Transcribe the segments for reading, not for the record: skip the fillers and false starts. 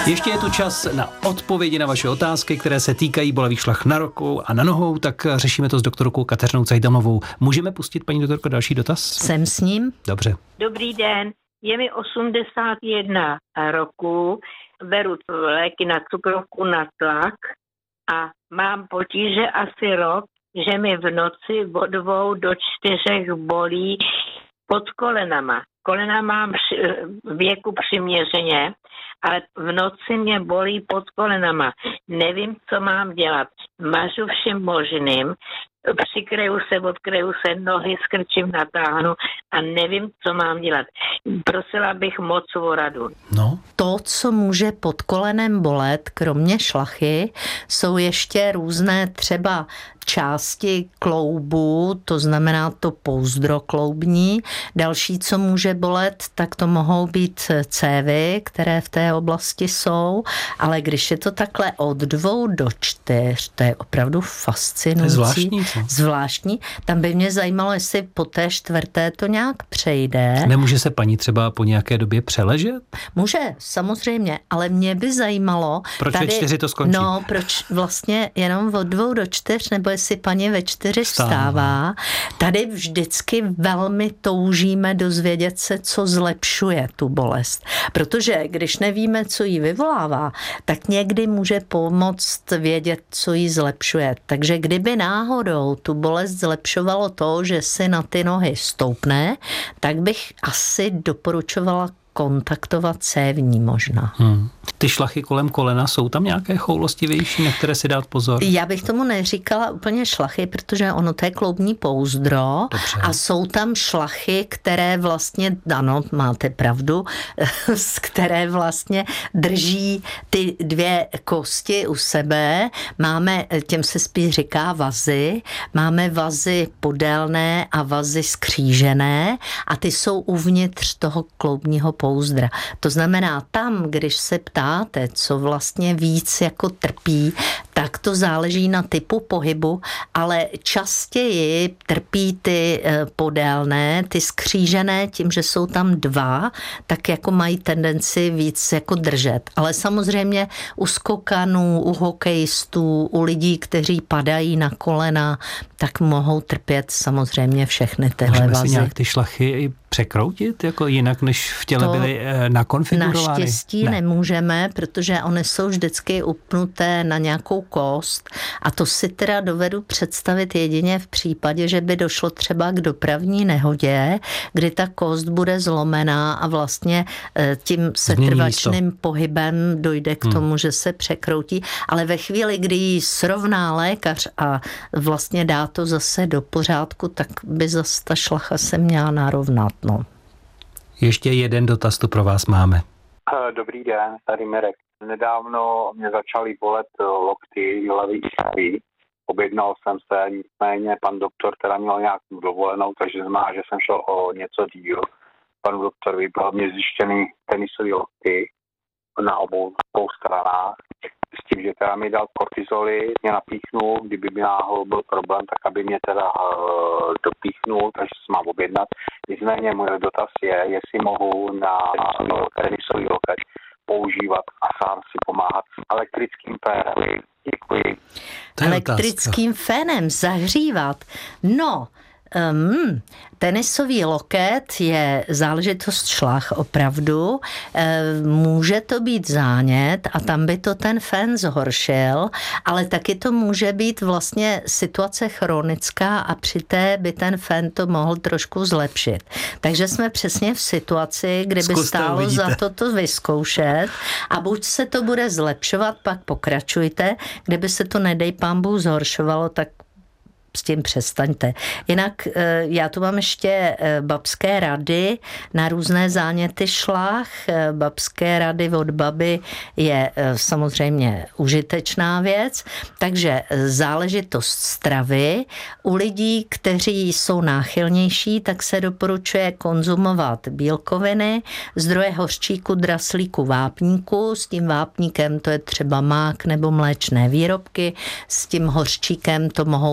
Ještě je tu čas na odpovědi na vaše otázky, které se týkají bolavých šlach na rukou a na nohou, tak řešíme to s doktorkou Kateřinou Cajdamovou. Můžeme pustit, paní doktorko, další dotaz? Jsem s ním. Dobře. Dobrý den, je mi 81 roku, beru léky na cukrovku, na tlak a mám potíže asi rok, že mi v noci od 2 do 4 bolí pod kolenama. Kolena mám věku přiměřeně, ale v noci mě bolí pod kolenama. Nevím, co mám dělat. Mažu všem možným, přikryju se, odkryju se, nohy skrčím, natáhnu a nevím, co mám dělat. Prosila bych moc o radu. No. To, co může pod kolenem bolet, kromě šlachy, jsou ještě různé třeba části kloubu, to znamená to pouzdro kloubní. Další, co může bolet, tak to mohou být cévy, které v té oblasti jsou, ale když je to takhle od 2 do 4, to je opravdu fascinující. Zvláštní. Tam by mě zajímalo, jestli po té 4. to nějak přejde. Nemůže se paní třeba po nějaké době přeležet? Může, samozřejmě, ale mě by zajímalo... Proč ve 4 to skončí? No, proč vlastně jenom od 2 do 4, nebo jestli paní ve 4 vstává. Tady vždycky velmi toužíme dozvědět se, co zlepšuje tu bolest. Protože když nevíme, co ji vyvolává, tak někdy může pomoct vědět, co ji zlepšuje. Takže kdyby náhodou tu bolest zlepšovalo to, že si na ty nohy stoupne, tak bych asi doporučovala kontaktovat cévní možná. Ty šlachy kolem kolena, jsou tam nějaké choulostivější, na které si dát pozor? Já bych tomu neříkala úplně šlachy, protože ono to je kloubní pouzdro. Dobře. A jsou tam šlachy, které vlastně, ano, máte pravdu, které vlastně drží ty 2 kosti u sebe. Máme, těm se spíš říká vazy, máme vazy podélné a vazy skřížené a ty jsou uvnitř toho kloubního pouzdra. To znamená, tam, když se ptáte, co vlastně víc jako trpí, tak to záleží na typu pohybu, ale častěji trpí ty podélné, ty skřížené, tím, že jsou tam 2, tak jako mají tendenci víc jako držet. Ale samozřejmě u skokanů, u hokejistů, u lidí, kteří padají na kolena, tak mohou trpět samozřejmě všechny tyhle vazy. Můžeme si nějak ty šlachy překroutit, jako jinak, než v těle byly nakonfigurovány? Naštěstí nemůžeme, protože one jsou vždycky upnuté na nějakou kost a to si teda dovedu představit jedině v případě, že by došlo třeba k dopravní nehodě, kdy ta kost bude zlomená a vlastně tím setrvačným pohybem dojde k tomu, že se překroutí, ale ve chvíli, kdy ji srovná lékař a vlastně dá to zase do pořádku, tak by zase ta šlacha se měla narovnat. No. Ještě jeden dotaz tu pro vás máme. Dobrý den, tady Mirek. Nedávno mě začaly bolet lokty, levý i pravý. Objednal jsem se, nicméně pan doktor teda měl nějakou dovolenou, takže znamená, že jsem šel o něco díl. Panu doktorovi bylo mě zjištěný tenisový lokty na obou stranách. S tím, že teda mi dal kortizoly, mě napíchnul, kdyby mi náhodou byl problém, tak aby mě teda dopíchnul, takže se mám objednat. Nicméně můj dotaz je, jestli mohu na tenisový loket používat a sám si pomáhat s elektrickým fénem. Děkuji. Elektrickým fénem zahřívat? No, tenisový loket je záležitost šlach opravdu. Může to být zánět a tam by to ten fén zhoršil, ale taky to může být vlastně situace chronická a při té by ten fén to mohl trošku zlepšit. Takže jsme přesně v situaci, kdyby stálo za to vyzkoušet a buď se to bude zlepšovat, pak pokračujte. Kdyby se to, nedej pán Bůh, zhoršovalo, tak s tím přestaňte. Jinak já tu mám ještě babské rady na různé záněty šlach. Babské rady od baby je samozřejmě užitečná věc, takže záležitost stravy. U lidí, kteří jsou náchylnější, tak se doporučuje konzumovat bílkoviny, zdroje hořčíku, draslíku, vápníku. S tím vápníkem to je třeba mák nebo mléčné výrobky. S tím hořčíkem to mohou být i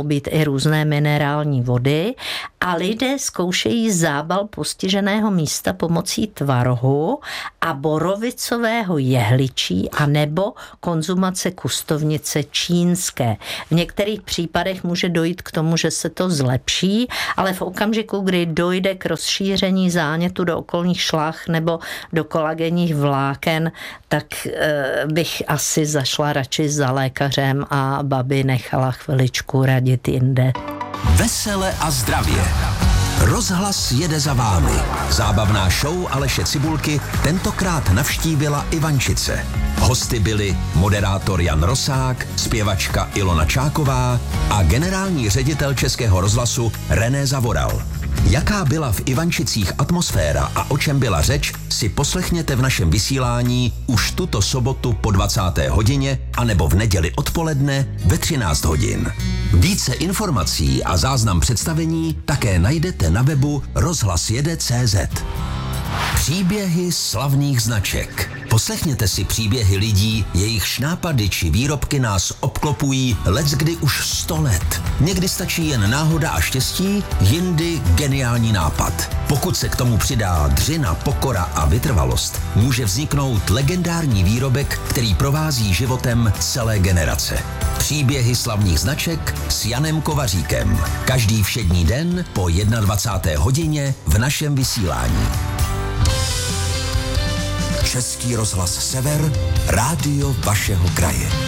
různé minerální vody a lidé zkoušejí zábal postiženého místa pomocí tvarohu a borovicového jehličí a nebo konzumace kustovnice čínské. V některých případech může dojít k tomu, že se to zlepší, ale v okamžiku, kdy dojde k rozšíření zánětu do okolních šlach nebo do kolagenních vláken, tak bych asi zašla radši za lékařem a babi nechala chviličku radit jinde. Vesele a zdravě. Rozhlas jede za vámi. Zábavná show Aleše Cibulky tentokrát navštívila Ivančice. Hosty byli moderátor Jan Rosák, zpěvačka Ilona Čáková a generální ředitel Českého rozhlasu René Zavoral. Jaká byla v Ivančicích atmosféra a o čem byla řeč, si poslechněte v našem vysílání už tuto sobotu po 20. hodině anebo v neděli odpoledne ve 13 hodin. Více informací a záznam představení také najdete na webu rozhlasjede.cz. Příběhy slavných značek. Poslechněte si příběhy lidí, jejichž nápady či výrobky nás obklopují leckdy už 100 let. Někdy stačí jen náhoda a štěstí, jindy geniální nápad. Pokud se k tomu přidá dřina, pokora a vytrvalost, může vzniknout legendární výrobek, který provází životem celé generace. Příběhy slavných značek s Janem Kovaříkem. Každý všední den po 21. hodině v našem vysílání. Český rozhlas Sever, rádio vašeho kraje.